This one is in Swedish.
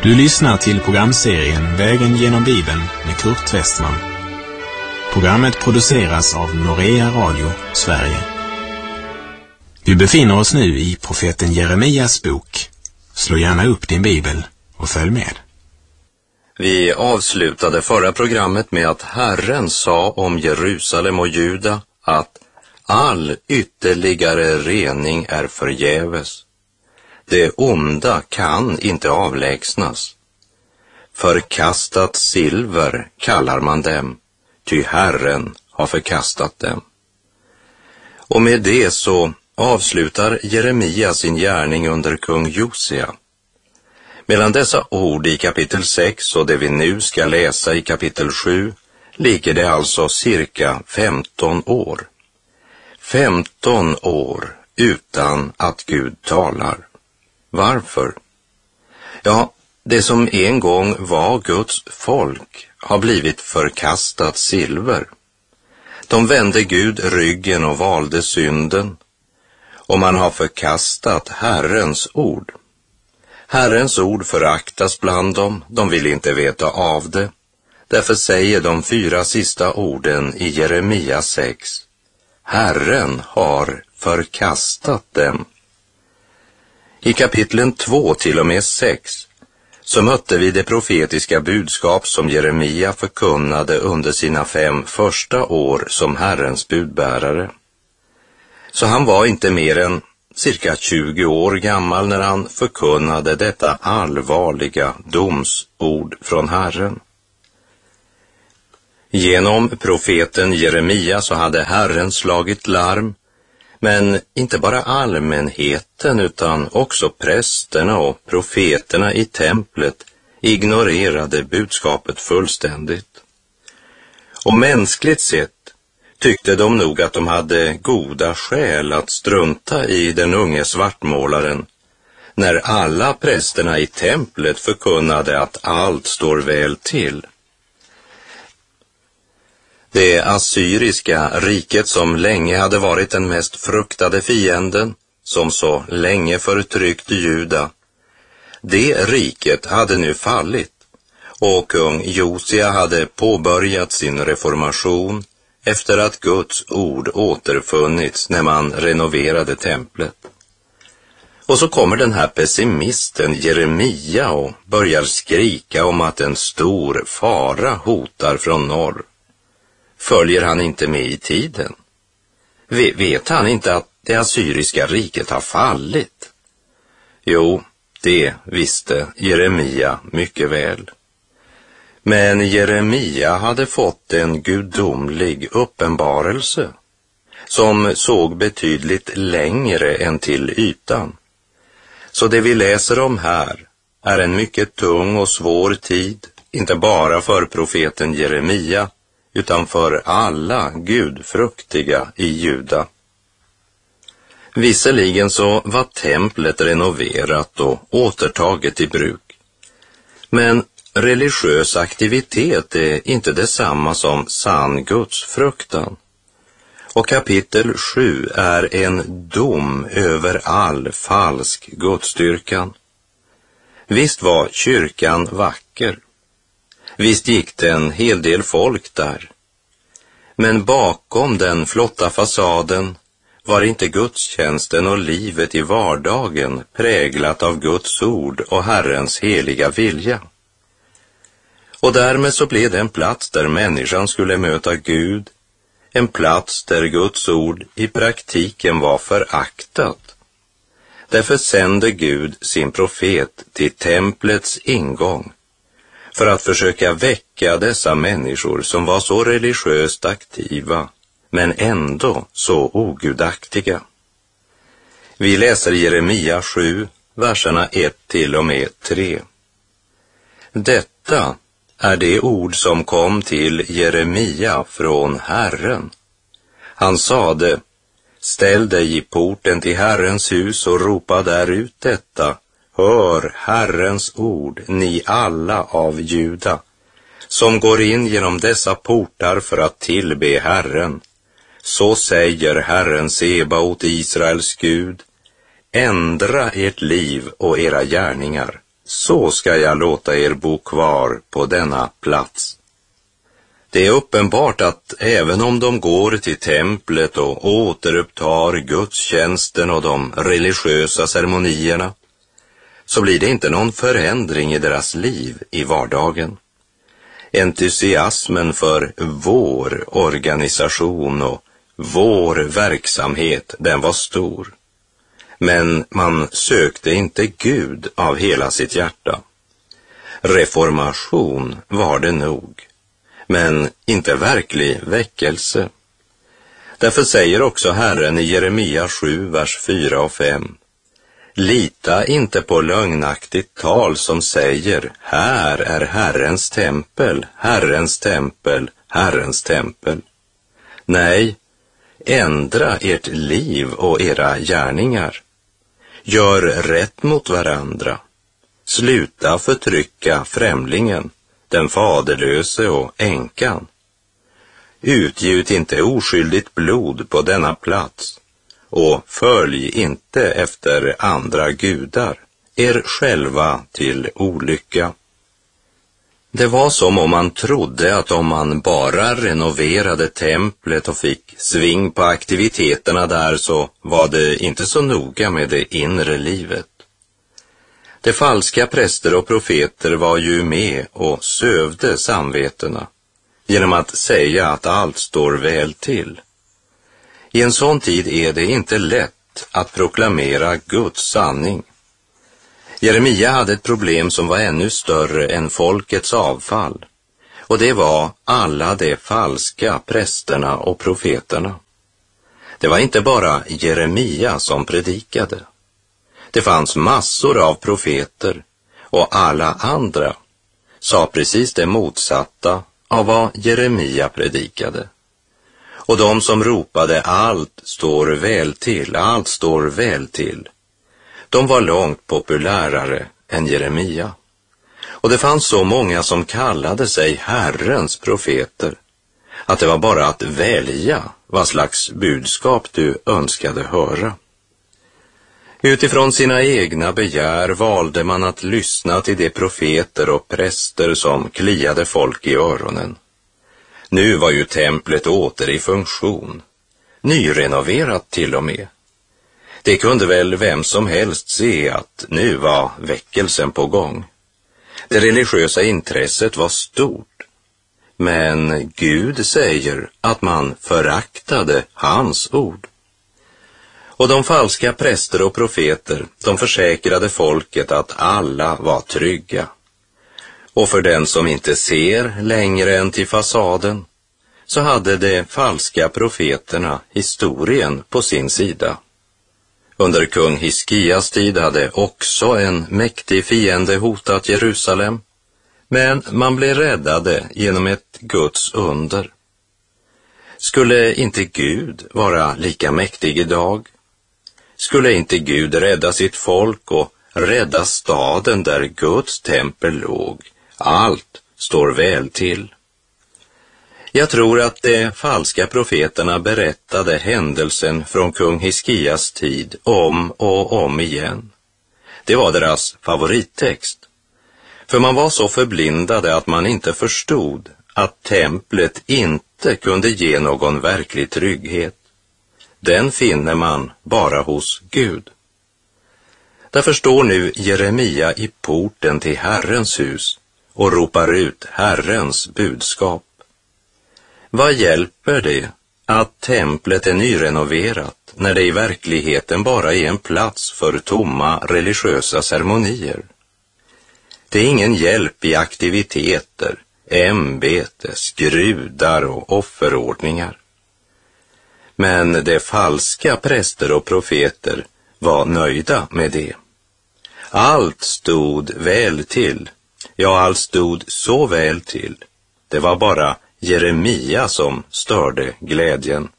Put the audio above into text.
Du lyssnar till programserien Vägen genom Bibeln med Kurt Westman. Programmet produceras av Norea Radio, Sverige. Vi befinner oss nu i profeten Jeremias bok. Slå gärna upp din bibel och följ med. Vi avslutade förra programmet med att Herren sa om Jerusalem och Juda att all ytterligare rening är förgäves. Det onda kan inte avlägsnas. Förkastat silver kallar man dem, ty Herren har förkastat dem. Och med det så avslutar Jeremia sin gärning under kung Josia. Mellan dessa ord i kapitel 6 och det vi nu ska läsa i kapitel 7 ligger det alltså cirka 15 år. 15 år utan att Gud talar. Varför? Ja, det som en gång var Guds folk har blivit förkastat silver. De vände Gud ryggen och valde synden. Och man har förkastat Herrens ord. Herrens ord föraktas bland dem, de vill inte veta av det. Därför säger de 4 sista orden i Jeremia 6. Herren har förkastat dem. I kapitlen 2 till och med 6 så mötte vi det profetiska budskap som Jeremia förkunnade under sina 5 första år som Herrens budbärare. Så han var inte mer än cirka 20 år gammal när han förkunnade detta allvarliga domsord från Herren. Genom profeten Jeremia så hade Herren slagit larm, men inte bara allmänheten utan också prästerna och profeterna i templet ignorerade budskapet fullständigt. Och mänskligt sett tyckte de nog att de hade goda skäl att strunta i den unge svartmålaren när alla prästerna i templet förkunnade att allt står väl till. Det assyriska riket som länge hade varit den mest fruktade fienden, som så länge förtryckte Juda, det riket hade nu fallit och kung Josia hade påbörjat sin reformation efter att Guds ord återfunnits när man renoverade templet. Och så kommer den här pessimisten Jeremia och börjar skrika om att en stor fara hotar från norr. Följer han inte med i tiden? Vet han inte att det assyriska riket har fallit? Jo, det visste Jeremia mycket väl. Men Jeremia hade fått en gudomlig uppenbarelse som såg betydligt längre än till ytan. Så det vi läser om här är en mycket tung och svår tid, inte bara för profeten Jeremia utan för alla gudfruktiga i Juda. Visserligen så var templet renoverat och återtaget i bruk, men religiös aktivitet är inte detsamma som sann gudsfruktan. Och kapitel 7 är en dom över all falsk gudsdyrkan. Visst var kyrkan vacker. Visst gick det en hel del folk där. Men bakom den flotta fasaden var inte gudstjänsten och livet i vardagen präglat av Guds ord och Herrens heliga vilja. Och därmed så blev det en plats där människan skulle möta Gud, en plats där Guds ord i praktiken var föraktat. Därför sände Gud sin profet till templets ingång för att försöka väcka dessa människor som var så religiöst aktiva men ändå så ogudaktiga. Vi läser Jeremia 7, verserna 1 till och med 3. Detta är det ord som kom till Jeremia från Herren. Han sade: ställ dig i porten till Herrens hus och ropa där ut detta. Hör Herrens ord, ni alla av Juda, som går in genom dessa portar för att tillbe Herren. Så säger Herren Sebaot, Israels Gud: ändra ert liv och era gärningar, så ska jag låta er bo kvar på denna plats. Det är uppenbart att även om de går till templet och återupptar gudstjänsten och de religiösa ceremonierna, så blir det inte någon förändring i deras liv i vardagen. Entusiasmen för vår organisation och vår verksamhet, den var stor. Men man sökte inte Gud av hela sitt hjärta. Reformation var det nog, men inte verklig väckelse. Därför säger också Herren i Jeremia 7, vers 4 och 5: Lita inte på lögnaktigt tal som säger, här är Herrens tempel, Herrens tempel, Herrens tempel. Nej, ändra ert liv och era gärningar. Gör rätt mot varandra. Sluta förtrycka främlingen, den faderlöse och änkan. Utgjut inte oskyldigt blod på denna plats, och följ inte efter andra gudar, er själva till olycka. Det var som om man trodde att om man bara renoverade templet och fick sving på aktiviteterna där, så var det inte så noga med det inre livet. De falska präster och profeter var ju med och sövde samvetena genom att säga att allt står väl till. I en sån tid är det inte lätt att proklamera Guds sanning. Jeremia hade ett problem som var ännu större än folkets avfall, och det var alla de falska prästerna och profeterna. Det var inte bara Jeremia som predikade. Det fanns massor av profeter, och alla andra sa precis det motsatta av vad Jeremia predikade. Och de som ropade allt står väl till, allt står väl till, de var långt populärare än Jeremia. Och det fanns så många som kallade sig Herrens profeter att det var bara att välja vad slags budskap du önskade höra. Utifrån sina egna begär valde man att lyssna till de profeter och präster som kliade folk i öronen. Nu var ju templet åter i funktion, nyrenoverat till och med. Det kunde väl vem som helst se att nu var väckelsen på gång. Det religiösa intresset var stort, men Gud säger att man föraktade hans ord. Och de falska präster och profeter, de försäkrade folket att alla var trygga. Och för den som inte ser längre än till fasaden, så hade de falska profeterna historien på sin sida. Under kung Hiskias tid hade också en mäktig fiende hotat Jerusalem, men man blev räddade genom ett Guds under. Skulle inte Gud vara lika mäktig idag? Skulle inte Gud rädda sitt folk och rädda staden där Guds tempel låg? Allt står väl till. Jag tror att de falska profeterna berättade händelsen från kung Hiskias tid om och om igen. Det var deras favorittext. För man var så förblindade att man inte förstod att templet inte kunde ge någon verklig trygghet. Den finner man bara hos Gud. Därför står nu Jeremia i porten till Herrens hus och ropar ut Herrens budskap. Vad hjälper det att templet är nyrenoverat när det i verkligheten bara är en plats för tomma religiösa ceremonier? Det är ingen hjälp i aktiviteter, ämbete, skrudar och offerordningar. Men de falska präster och profeter var nöjda med det. Allt stod väl till. Ja, allt stod så väl till. Det var bara Jeremia som störde glädjen.